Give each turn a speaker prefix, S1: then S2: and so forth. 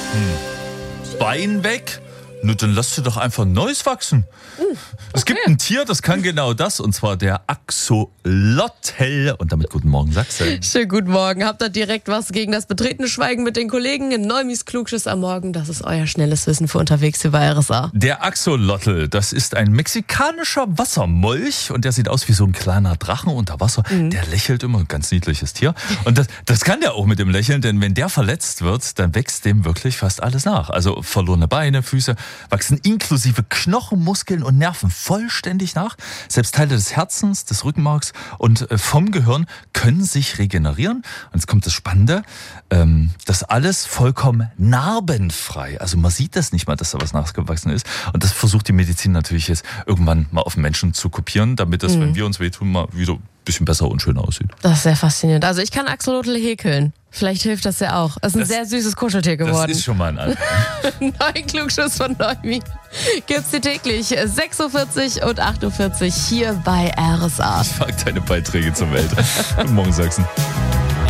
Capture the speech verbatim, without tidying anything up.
S1: Bein weg? Nur dann lass dir doch einfach Neues wachsen. Uh, es okay. gibt ein Tier, das kann genau das, und zwar der Axolotl. Und damit guten Morgen, Sachsen.
S2: Schönen guten Morgen. Habt ihr direkt was gegen das betretene Schweigen mit den Kollegen in Neumis Klugschiss am Morgen? Das ist euer schnelles Wissen für unterwegs hier bei R S A.
S1: Der Axolotl, das ist ein mexikanischer Wassermolch und der sieht aus wie so ein kleiner Drachen unter Wasser. Mhm. Der lächelt immer, ein ganz niedliches Tier. Und das, das kann der auch mit dem Lächeln, denn wenn der verletzt wird, dann wächst dem wirklich fast alles nach. Also verlorene Beine, Füße, wachsen inklusive Knochen, Muskeln und Nerven vollständig nach. Selbst Teile des Herzens, des Rückenmarks und vom Gehirn können sich regenerieren. Und jetzt kommt das Spannende, ähm, das alles vollkommen narbenfrei. Also man sieht das nicht mal, dass da was nachgewachsen ist. Und das versucht die Medizin natürlich jetzt irgendwann mal auf den Menschen zu kopieren, damit das, mhm. wenn wir uns wehtun, mal wieder ein bisschen besser und schöner aussieht.
S2: Das ist sehr faszinierend. Also ich kann Axolotl häkeln. Vielleicht hilft das ja auch. Es ist ein das, sehr süßes Kuscheltier geworden.
S1: Das ist schon mal ein Anfang.
S2: Neuen Klugschuss von Neumi gibt's dir täglich sechs Uhr vierzig und acht Uhr vierzig hier bei R S A.
S1: Ich mag deine Beiträge zur Welt. Guten Morgen, Sachsen.